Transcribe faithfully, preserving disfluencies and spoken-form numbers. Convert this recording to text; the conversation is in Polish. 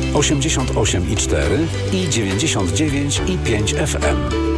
osiemdziesiąt osiem i cztery i dziewięćdziesiąt dziewięć i pięć F M.